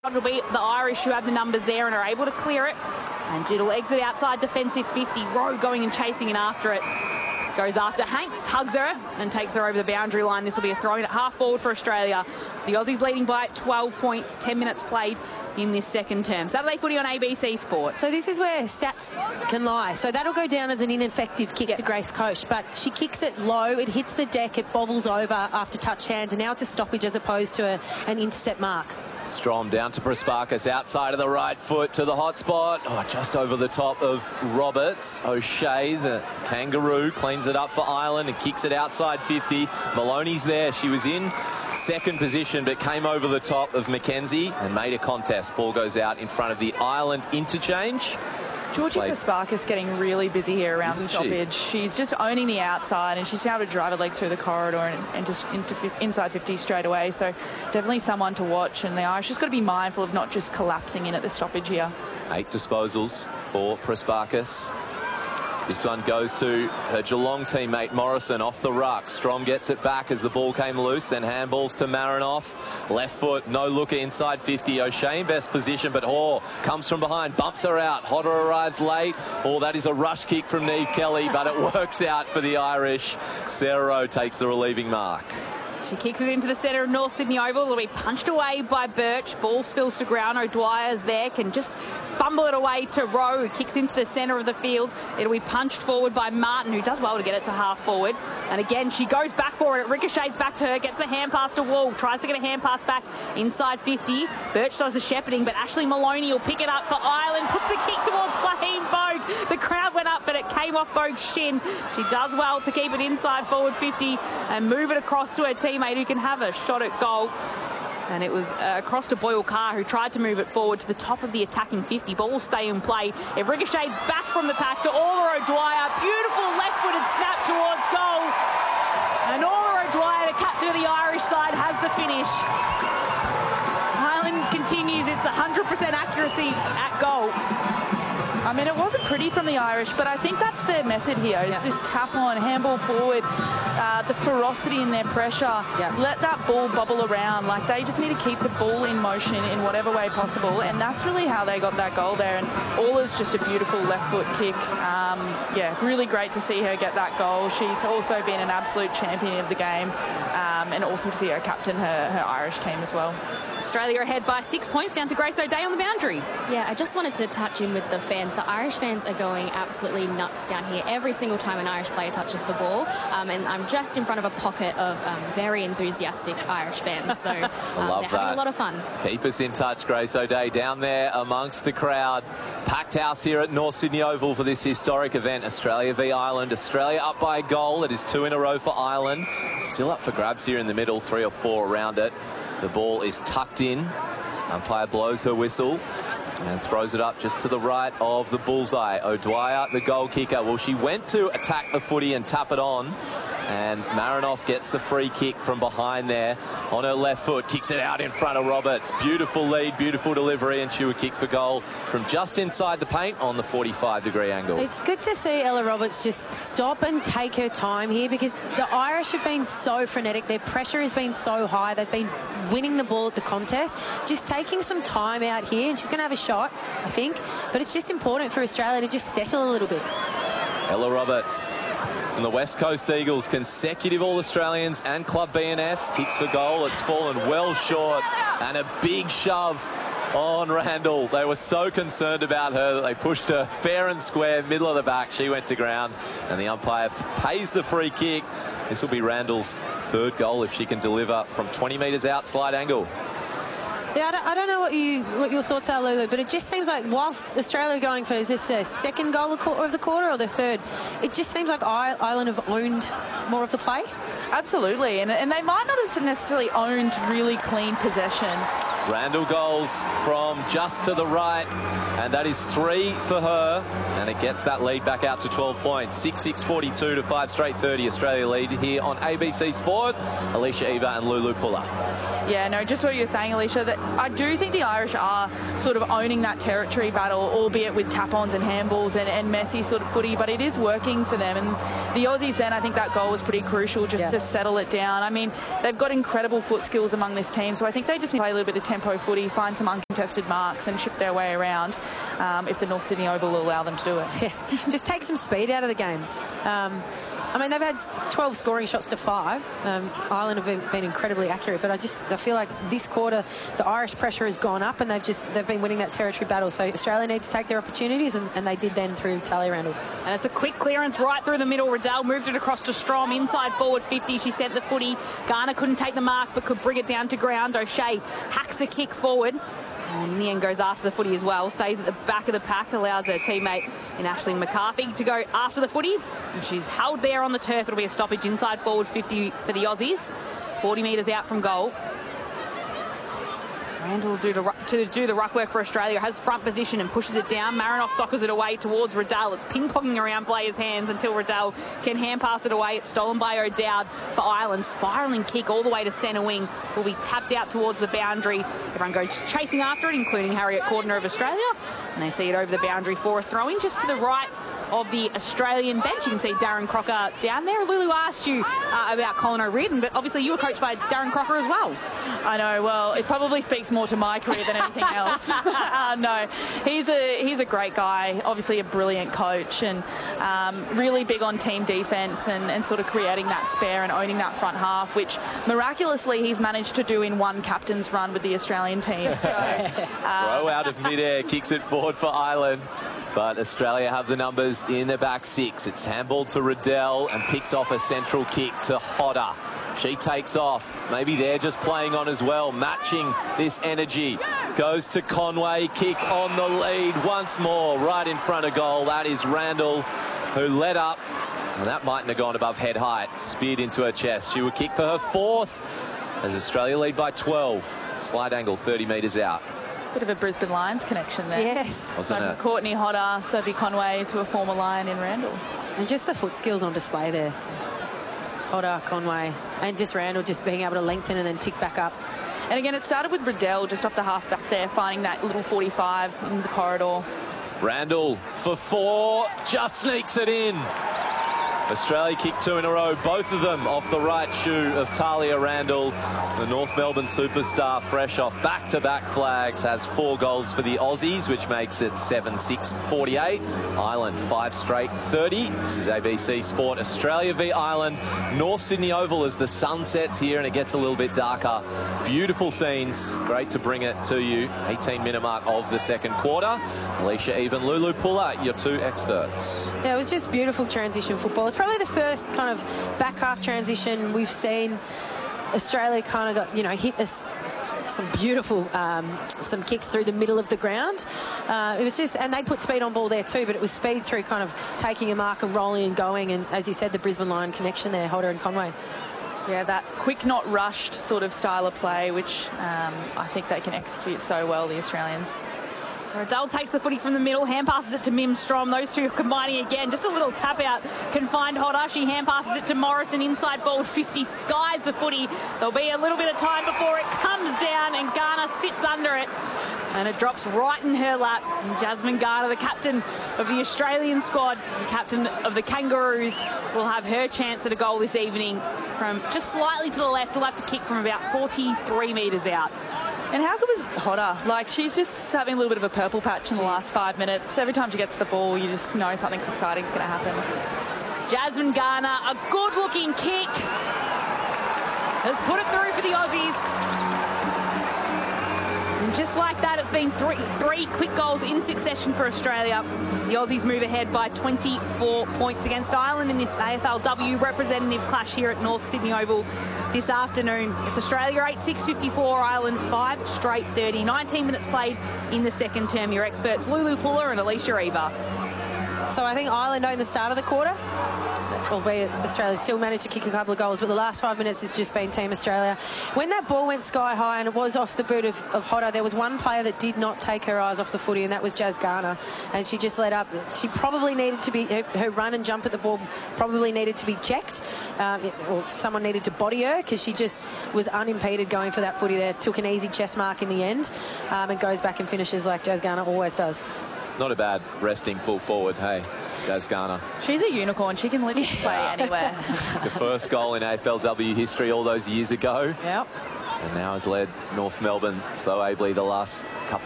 It'll be the Irish who have the numbers there and are able to clear it. And it'll exit outside defensive 50. Rowe going and chasing in after it. Goes after Hanks, hugs her, and takes her over the boundary line. This will be a throw-in at half forward for Australia. The Aussies leading by 12 points, 10 minutes played in this second term. Saturday footy on ABC Sport. So this is where stats can lie. So that'll go down as an ineffective kick to Grace Koch, but she kicks it low, it hits the deck, it bobbles over after touch hands, and now it's a stoppage as opposed to an intercept mark. Strom down to Prespakis, outside of the right foot to the hot spot. Oh, just over the top of Roberts. O'Shea, the kangaroo, cleans it up for Ireland and kicks it outside 50. Maloney's there. She was in second position but came over the top of McKenzie and made a contest. Ball goes out in front of the Ireland interchange. Georgie Prespakis getting really busy here around the stoppage. She's just owning the outside, and she's able to drive her legs through the corridor and just into inside 50 straight away. So definitely someone to watch, and the Irish just got to be mindful of not just collapsing in at the stoppage here. 8 disposals for Prespakis. This one goes to her Geelong teammate Morrison off the ruck. Strom gets it back as the ball came loose, then handballs to Marinoff. Left foot, no looker inside 50. O'Shea in best position, but Hoare comes from behind, bumps her out. Hodder arrives late. Oh, that is a rush kick from Niamh Kelly, but it works out for the Irish. Sarah Rowe takes the relieving mark. She kicks it into the centre of North Sydney Oval. It'll be punched away by Birch. Ball spills to ground. O'Dwyer's there, can just fumble it away to Rowe, who kicks into the centre of the field. It'll be punched forward by Martin, who does well to get it to half forward. And again, she goes back for it. It ricochets back to her, gets the hand pass to Wall, tries to get a hand pass back inside 50. Birch does the shepherding, but Ashley Maloney will pick it up for Ireland, puts the kick towards Blaine Bogue. The crowd went up, but it came off Bogue's shin. She does well to keep it inside forward 50 and move it across to her teammate, who can have a shot at goal. And it was across to Boyle Carr, who tried to move it forward to the top of the attacking 50. Ball will stay in play. It ricochets back from the pack to Orla O'Dwyer. Beautiful left-footed snap towards goal. And Orla O'Dwyer, the captain of the Irish side, has the finish. Ireland continues its 100% accuracy at goal. I mean, it wasn't pretty from the Irish, but I think that's their method here. It's this tap on, handball forward, the ferocity in their pressure. Let that ball bubble around. Like, they just need to keep the ball in motion in whatever way possible, and that's really how they got that goal there. And Orla's just a beautiful left foot kick. Yeah, really great to see her get that goal. She's also been an absolute champion of the game, and awesome to see her captain her Irish team as well. Australia ahead by 6 points, down to Grace O'Day on the boundary. Yeah, I just wanted to touch in with the fans. The Irish fans are going absolutely nuts down here every single time an Irish player touches the ball. And I'm just in front of a pocket of very enthusiastic Irish fans. So they're having a lot of fun. Keep us in touch, Grace O'Day, down there amongst the crowd. Packed house here at North Sydney Oval for this historic event, Australia v Ireland. Australia up by a goal. It is 2 in a row for Ireland. Still up for grabs here in the middle, 3 or 4 around it. The ball is tucked in. Umpire blows her whistle and throws it up just to the right of the bullseye. O'Dwyer, the goal kicker. Well, she went to attack the footy and tap it on, and Marinoff gets the free kick from behind there on her left foot, kicks it out in front of Roberts. Beautiful lead, beautiful delivery, and she would kick for goal from just inside the paint on the 45-degree angle. It's good to see Ella Roberts just stop and take her time here, because the Irish have been so frenetic. Their pressure has been so high. They've been winning the ball at the contest. Just taking some time out here, and she's going to have a shot, I think. But it's just important for Australia to just settle a little bit. Ella Roberts from the West Coast Eagles, consecutive All-Australians and Club BNFs. Kicks for goal. It's fallen well short, and a big shove on Randall. They were so concerned about her that they pushed her fair and square, middle of the back. She went to ground, and the umpire pays the free kick. This will be Randall's 3rd goal if she can deliver from 20 metres out, slide angle. Yeah, I don't know what your thoughts are, Lulu, but it just seems like whilst Australia are going for, is this their 2nd goal of the quarter or their 3rd? It just seems like Ireland have owned more of the play. Absolutely, and they might not have necessarily owned really clean possession. Randall goals from just to the right, and that is 3 for her, and it gets that lead back out to 12 points. 6-6-42 to 5 straight 30. Australia lead here on ABC Sport. Alicia Eva and Lulu Puller. Yeah, no, just what you were saying, Alicia, that I do think the Irish are sort of owning that territory battle, albeit with tap-ons and handballs and messy sort of footy, but it is working for them. And the Aussies then, I think that goal was pretty crucial just to settle it down. I mean, they've got incredible foot skills among this team, so I think they just need to play a little bit of tempo footy, find some uncontested marks and chip their way around if the North Sydney Oval will allow them to do it. Yeah, just take some speed out of the game. I mean, they've had 12 scoring shots to 5. Ireland have been incredibly accurate, but I feel like this quarter the Irish pressure has gone up and they've been winning that territory battle. So Australia need to take their opportunities, and they did then through Talia Randall. And it's a quick clearance right through the middle. Riddell moved it across to Strom, inside forward 50. She sent the footy. Garner couldn't take the mark, but could bring it down to ground. O'Shea hacks the kick forward. And in the end goes after the footy as well. Stays at the back of the pack, allows her teammate in Ashley McCarthy to go after the footy. And she's held there on the turf. It'll be a stoppage inside forward 50 for the Aussies. 40 metres out from goal. Randall to do the ruck work for Australia. Has front position and pushes it down. Marinoff soccers it away towards Riddell. It's ping-ponging around players' hands until Riddell can hand pass it away. It's stolen by O'Dowd for Ireland. Spiralling kick all the way to centre wing. Will be tapped out towards the boundary. Everyone goes chasing after it, including Harriet Cordner of Australia. And they see it over the boundary for a throw-in just to the right of the Australian bench. You can see Darren Crocker down there. Lulu asked you about Colin O'Riordan, but obviously you were coached by Darren Crocker as well. I know. Well, it probably speaks more to my career than anything else. No, he's a great guy. Obviously a brilliant coach, and really big on team defence and sort of creating that spare and owning that front half, which miraculously he's managed to do in one captain's run with the Australian team. So, Rowe out of midair, kicks it forward for Ireland. But Australia have the numbers in their back 6. It's handballed to Riddell and picks off a central kick to Hodder. She takes off. Maybe they're just playing on as well, matching this energy. Goes to Conway, kick on the lead once more, right in front of goal. That is Randall, who led up. And that mightn't have gone above head height. Speared into her chest. She will kick for her 4th as Australia lead by 12. Slide angle 30 metres out. Bit of a Brisbane Lions connection there. Yes. Like Courtney Hodder, Sophie Conway to a former Lion in Randall. And just the foot skills on display there. Hodder, Conway, and just Randall just being able to lengthen and then tick back up. And again, it started with Riddell just off the half back there, finding that little 45 in the corridor. Randall for 4, just sneaks it in. Australia kicked 2 in a row, both of them off the right shoe of Talia Randall. The North Melbourne superstar, fresh off back-to-back flags, has 4 goals for the Aussies, which makes it 7-6-48. Ireland 5 straight 30. This is ABC Sport. Australia v Ireland. North Sydney Oval as the sun sets here and it gets a little bit darker. Beautiful scenes. Great to bring it to you. 18-minute mark of the second quarter. Alicia Even, Lulu Puller, your 2 experts. Yeah, it was just beautiful transition football. It's probably the first kind of back half transition we've seen. Australia kind of got, hit us some beautiful some kicks through the middle of the ground. It was just, and they put speed on ball there too, but it was speed through kind of taking a mark and rolling and going, and as you said, the Brisbane Lion connection there, Hodder and Conway. Yeah, that quick, not rushed sort of style of play, which I think they can execute so well, the Australians. So Riddell takes the footy from the middle, hand passes it to Mim Strom. Those two combining again. Just a little tap out can find Hodder. She hand passes it to Morrison inside forward 50. Skies the footy. There'll be a little bit of time before it comes down and Garner sits under it. And it drops right in her lap. And Jasmine Garner, the captain of the Australian squad, the captain of the Kangaroos, will have her chance at a goal this evening from just slightly to the left. Will have to kick from about 43 metres out. And how good was Hodder? Like, she's just having a little bit of a purple patch in the last 5 minutes. Every time she gets the ball, you just know something exciting is going to happen. Jasmine Garner, a good-looking kick. Has put it through for the Aussies. And just like that, it's been three quick goals in succession for Australia. The Aussies move ahead by 24 points against Ireland in this AFLW representative clash here at North Sydney Oval this afternoon. It's Australia 8-6-54, Ireland 5 straight 30. 19 minutes played in the second term. Your experts, Lulu Puller and Alicia Eva. So I think Ireland owned the start of the quarter. albeit Australia still managed to kick a couple of goals, but the last 5 minutes has just been Team Australia. When that ball went sky high and it was off the boot of Hodder, there was one player that did not take her eyes off the footy, and that was Jazz Garner. And she just let up. She probably needed to be, her run and jump at the ball probably needed to be checked, or someone needed to body her, because she just was unimpeded going for that footy there. Took an easy chest mark in the end, and goes back and finishes like Jazz Garner always does. Not a bad resting full forward, hey, Jazz Garner. She's a unicorn. She can literally play anywhere. The first goal in AFLW history all those years ago. Yep. And now has led North Melbourne so ably the last couple